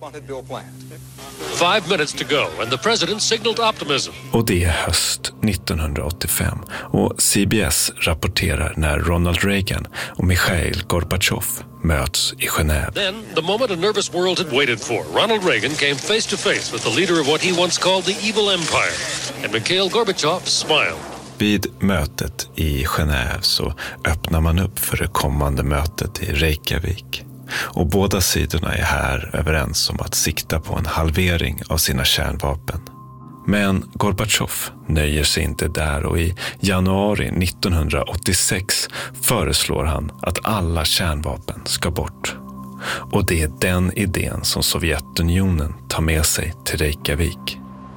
5 minutes to go and the president signaled optimism. Och det är höst 1985 och CBS rapporterar när Ronald Reagan och Mikhail Gorbatjov möts i Genève. Then, the moment a nervous world had waited for, Ronald Reagan came face to face with the leader of what he once called the evil empire, and Mikhail Gorbachev smiled. Vid mötet i Genève så öppnar man upp för det kommande mötet i Reykjavik. Och båda sidorna är här överens om att sikta på en halvering av sina kärnvapen. Men Gorbatjov nöjer sig inte där och i januari 1986 föreslår han att alla kärnvapen ska bort. Och det är den idén som Sovjetunionen tar med sig till Reykjavik.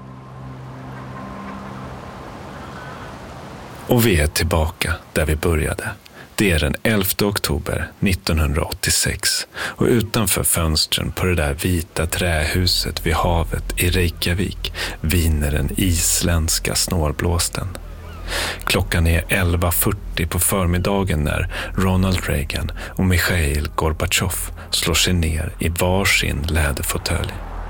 Och vi är tillbaka där vi började. Det är den 11 oktober 1986 och utanför fönstren på det där vita trähuset vid havet i Reykjavik viner den isländska snålblåsten. Klockan är 11:40 på förmiddagen när Ronald Reagan och Mikhail Gorbatjov slår sig ner i varsin läderfåtölj.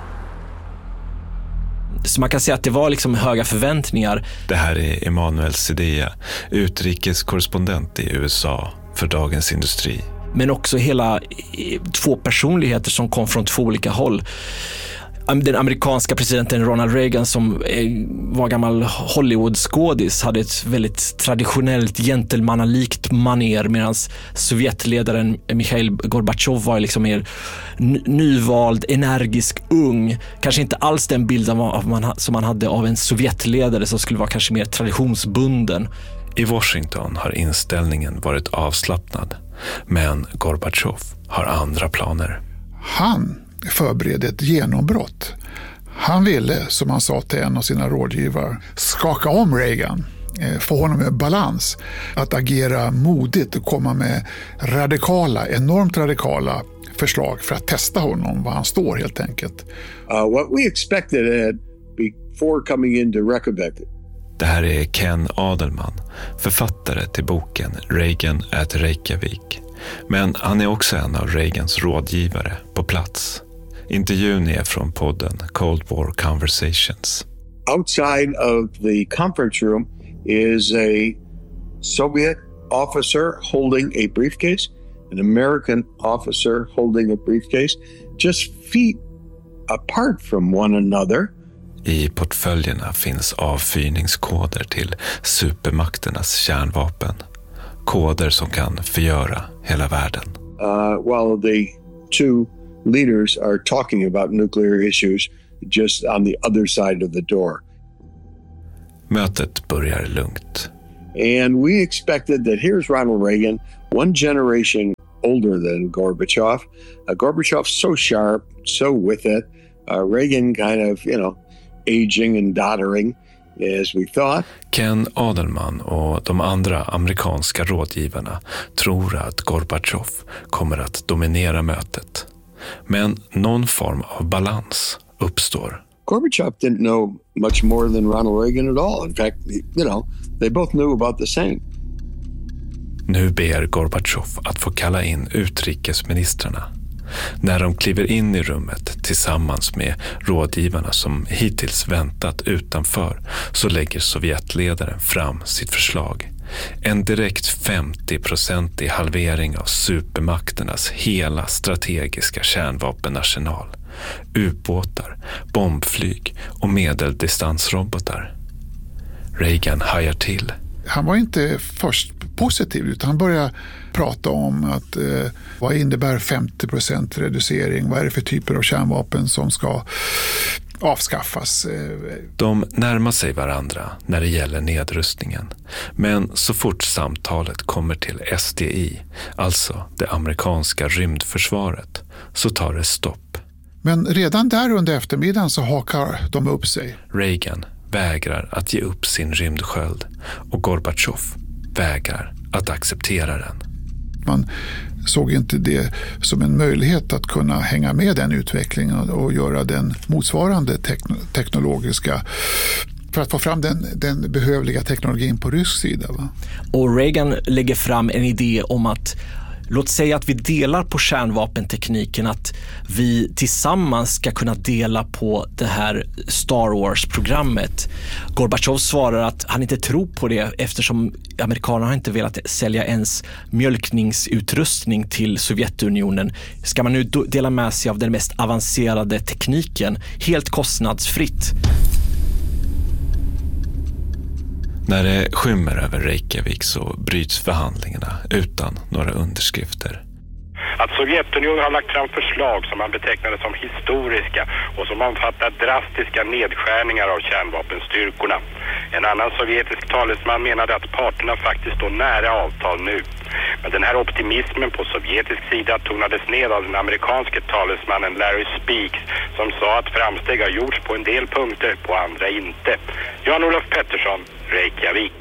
Så man kan säga att det var liksom höga förväntningar. Det här är Emanuel Zedea, utrikeskorrespondent i USA för Dagens Industri. Men också hela 2 personligheter som kom från 2 olika håll. Den amerikanska presidenten Ronald Reagan som var gammal Hollywood-skådis hade ett väldigt traditionellt gentlemannalikt maner, medan Sovjetledaren Mikhail Gorbatjov var liksom mer nyvald, energisk, ung. Kanske inte alls den bilden som man hade av en Sovjetledare som skulle vara kanske mer traditionsbunden. I Washington har inställningen varit avslappnad, men Gorbatjov har andra planer. Han förberedde ett genombrott. Han ville, som han sa till en av sina rådgivare, skaka om Reagan, få honom med balans, att agera modigt och komma med enormt radikala förslag för att testa honom, var han står helt enkelt. What we expected before coming into Reykjavik. Det här är Ken Adelman, författare till boken Reagan at Reykjavik. Men han är också en av Reagans rådgivare på plats. Intervjun är från podden Cold War Conversations. Outside of the conference room is a Soviet officer holding a briefcase, an American officer holding a briefcase, just feet apart from one another. I portföljerna finns avfyrningskoder till supermakternas kärnvapen. Koder som kan förgöra hela världen. While the two leaders are talking about nuclear issues just on the other side of the door. Mötet börjar lugnt. And we expected that here's Ronald Reagan, one generation older than Gorbachev. Gorbachev so sharp, so with it. Reagan kind of, aging and doddering as we thought. Ken Adelman och de andra amerikanska rådgivarna tror att Gorbachev kommer att dominera mötet. Men någon form av balans uppstår. Gorbachev didn't know much more than Ronald Reagan at all. In fact, they both knew about the same. Nu ber Gorbachev att få kalla in utrikesministrarna. När de kliver in i rummet tillsammans med rådgivarna som hittills väntat utanför så lägger Sovjetledaren fram sitt förslag. En direkt 50% halvering av supermakternas hela strategiska kärnvapenarsenal. Ubåtar, bombflyg och medeldistansrobotar. Reagan hajar till. Han var inte först positiv utan han började prata om att vad innebär 50% reducering? Vad är det för typer av kärnvapen som ska avskaffas? De närmar sig varandra när det gäller nedrustningen. Men så fort samtalet kommer till SDI, alltså det amerikanska rymdförsvaret, så tar det stopp. Men redan där under eftermiddagen så hakar de upp sig. Reagan vägrar att ge upp sin rymdsköld och Gorbachev vägrar att acceptera den. Man såg inte det som en möjlighet att kunna hänga med den utvecklingen och göra den motsvarande teknologiska för att få fram den behövliga teknologin på rysk sida. Va? Och Reagan lägger fram en idé om att låt säga att vi delar på kärnvapentekniken, att vi tillsammans ska kunna dela på det här Star Wars-programmet. Gorbachev svarar att han inte tror på det eftersom amerikanerna har inte velat sälja ens mjölkningsutrustning till Sovjetunionen. Ska man nu dela med sig av den mest avancerade tekniken helt kostnadsfritt? När det skymmer över Reykjavik så bryts förhandlingarna utan några underskrifter. Att Sovjetunionen har lagt fram förslag som man betecknade som historiska och som omfattar drastiska nedskärningar av kärnvapenstyrkorna. En annan sovjetisk talesman menade att parterna faktiskt står nära avtal nu. Men den här optimismen på sovjetisk sida tonades ned av den amerikanske talesmannen Larry Speakes som sa att framsteg har gjorts på en del punkter, på andra inte. Jan-Olof Pettersson, Reykjavik.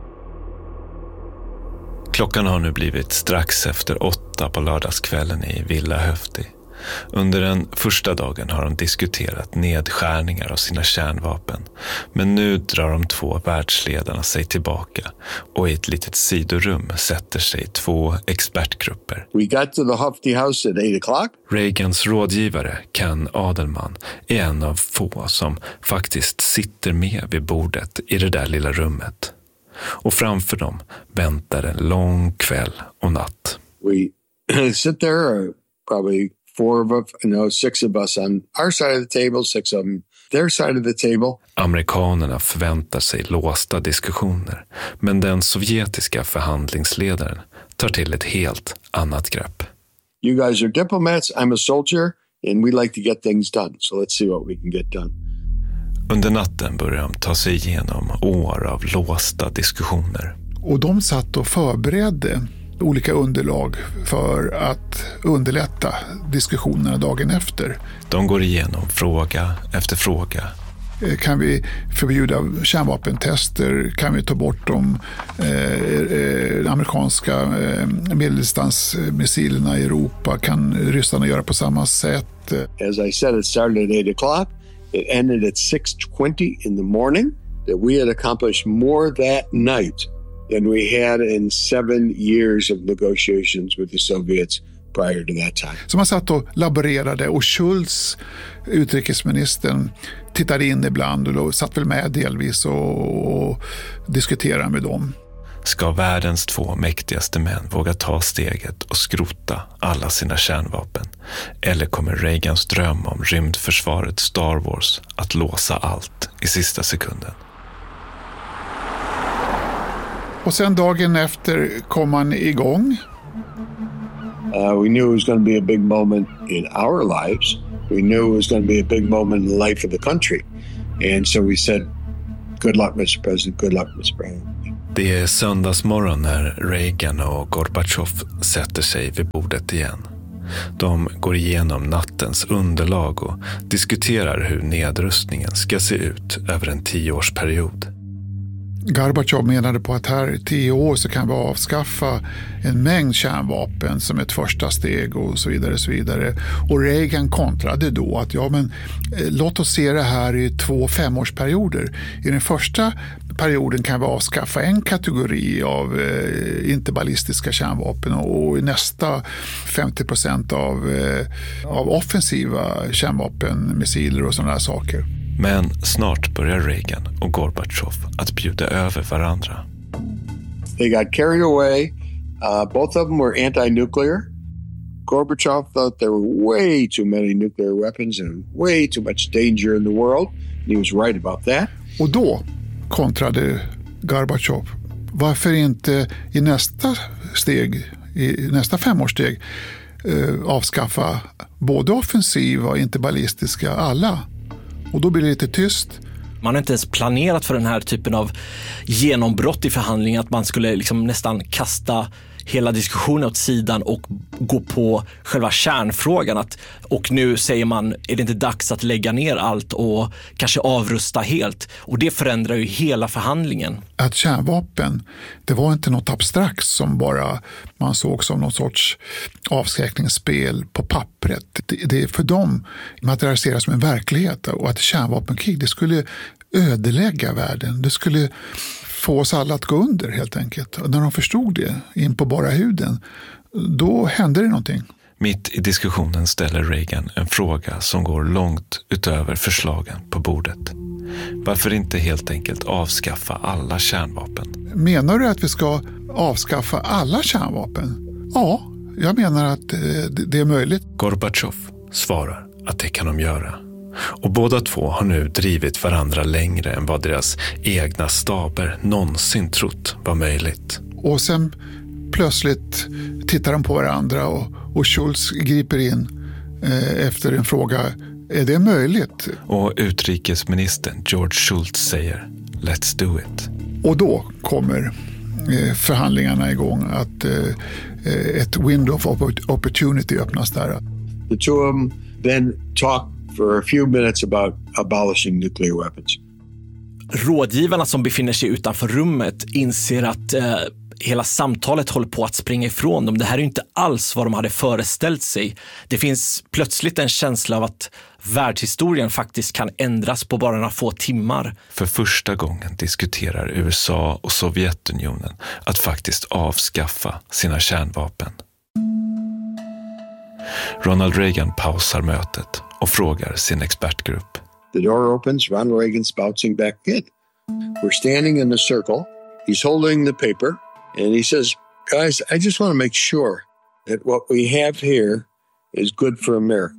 Klockan har nu blivit strax efter 8 på lördagskvällen i Villa Höfti. Under den första dagen har de diskuterat nedskärningar av sina kärnvapen. Men nu drar de två världsledarna sig tillbaka och i ett litet sidorum sätter sig 2 expertgrupper. We got to the Höfti House at 8:00. Reagans rådgivare Ken Adelman är en av få som faktiskt sitter med vid bordet i det där lilla rummet. Och framför dem väntar en lång kväll och natt. We sit there, probably 6 of us on our side of the table, 6 of them their side of the table. Amerikanerna förväntar sig låsta diskussioner, men den sovjetiska förhandlingsledaren tar till ett helt annat grepp. You guys are diplomats, I'm a soldier, and we like to get things done, so let's see what we can get done. Under natten börjar de ta sig igenom år av låsta diskussioner. Och de satt och förberedde olika underlag för att underlätta diskussionerna dagen efter. De går igenom fråga efter fråga. Kan vi förbjuda kärnvapentester? Kan vi ta bort de amerikanska medeldistansmissilerna i Europa? Kan ryssarna göra på samma sätt? As I said, it started at 8:00. It ended at 6:20 in the morning. That we had accomplished more that night than we had in 7 years of negotiations with the Soviets prior to that time. Så man satt och laborerade och Schultz, utrikesministern, tittade in ibland och satt väl med delvis och diskuterade med dem. Ska världens 2 mäktigaste män våga ta steget och skrota alla sina kärnvapen? Eller kommer Reagans dröm om rymdförsvaret Star Wars att låsa allt i sista sekunden? Och sen dagen efter kom man igång. We knew it was going to be a big moment in our lives. We knew it was going to be a big moment in the life of the country. And so we said, good luck, Mr. President, good luck, Mr. President. Det är söndagsmorgon när Reagan och Gorbachev sätter sig vid bordet igen. De går igenom nattens underlag och diskuterar hur nedrustningen ska se ut över en 10-årsperiod. Gorbachev menade på att här 10 år så kan vi avskaffa en mängd kärnvapen som ett första steg och så vidare. Så vidare. Och Reagan kontrade då att låt oss se det här i 2 5-årsperioder. I den första perioden kan vi avskaffa en kategori av inte-ballistiska kärnvapen och i nästa 50% av offensiva kärnvapenmissiler och sådana här saker. Men snart börjar Reagan och Gorbachev att bjuda över varandra. They got carried away. Both of them were anti-nuclear. Gorbachev thought there were way too many nuclear weapons and way too much danger in the world. And he was right about that. Och då kontrade Gorbachev. Varför inte i nästa steg, i nästa 5-årssteg avskaffa både offensiva och inte ballistiska alla? Och då blir det lite tyst. Man har inte ens planerat för den här typen av genombrott i förhandlingen, att man skulle liksom nästan kasta hela diskussionen åt sidan och gå på själva kärnfrågan. Och nu säger man, är det inte dags att lägga ner allt och kanske avrusta helt? Och det förändrar ju hela förhandlingen. Att kärnvapen, det var inte något abstrakt som bara man såg som någon sorts avskräckningsspel på pappret. Det för dem materialiseras som en verklighet, och att kärnvapenkrig, det skulle ödelägga världen. Det skulle få oss alla att gå under helt enkelt. Och när de förstod det in på bara huden, då hände det någonting. Mitt i diskussionen ställer Reagan en fråga som går långt utöver förslagen på bordet. Varför inte helt enkelt avskaffa alla kärnvapen? Menar du att vi ska avskaffa alla kärnvapen? Ja, jag menar att det är möjligt. Gorbachev svarar att det kan de göra. Och båda två har nu drivit varandra längre än vad deras egna staber någonsin trott var möjligt. Och sen plötsligt tittar de på varandra och Schultz griper in efter en fråga, är det möjligt? Och utrikesministern George Schultz säger, let's do it. Och då kommer förhandlingarna igång, att ett window of opportunity öppnas där. The two of them then talk for a few minutes about abolishing nuclear weapons. Rådgivarna som befinner sig utanför rummet inser att hela samtalet håller på att springa ifrån dem. Det här är ju inte alls vad de hade föreställt sig. Det finns plötsligt en känsla av att världshistorien faktiskt kan ändras på bara några få timmar. För första gången diskuterar USA och Sovjetunionen att faktiskt avskaffa sina kärnvapen. Ronald Reagan pausar mötet och frågar sin expertgrupp. The door opens, Ronald Reagan's bouncing back in. We're standing in the circle. He's holding the paper and he says, guys, I just want to make sure that what we have here is good for America.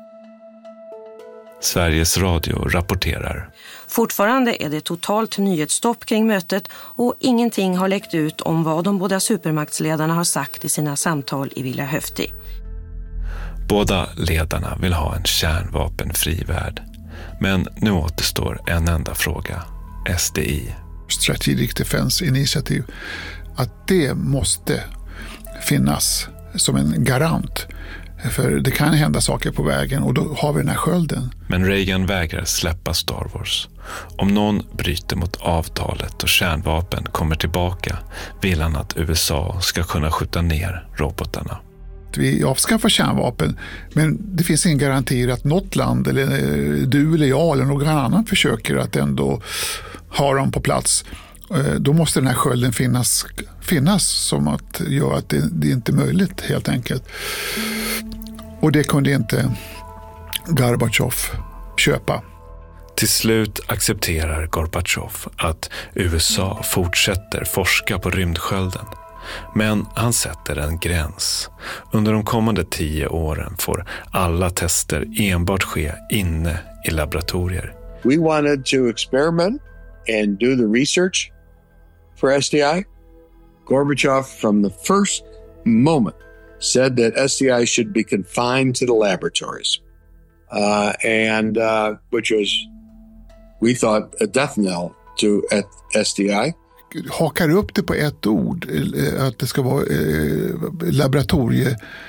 Sveriges Radio rapporterar. Fortfarande är det totalt nyhetsstopp kring mötet och ingenting har läckt ut om vad de båda supermaktsledarna har sagt i sina samtal i Villa Höfti. Båda ledarna vill ha en kärnvapenfri värld. Men nu återstår en enda fråga. SDI. Strategic Defense Initiative. Att det måste finnas som en garant. För det kan hända saker på vägen och då har vi den här skölden. Men Reagan vägrar släppa Star Wars. Om någon bryter mot avtalet och kärnvapen kommer tillbaka vill han att USA ska kunna skjuta ner robotarna. Vi avskaffar kärnvapen, men det finns ingen garanti att något land eller du eller jag eller någon annan försöker att ändå ha dem på plats. Då måste den här skölden finnas som att göra att det inte är möjligt helt enkelt. Och det kunde inte Gorbatjov köpa. Till slut accepterar Gorbatjov att USA fortsätter forska på rymdskölden. Men han sätter en gräns. Under de kommande 10 åren får alla tester enbart ske inne i laboratorier. We wanted to experiment and do the research for SDI. Gorbachev, from the first moment, said that SDI should be confined to the laboratories. Which was, we thought, a death knell to SDI. Hakar upp det på ett ord, att det ska vara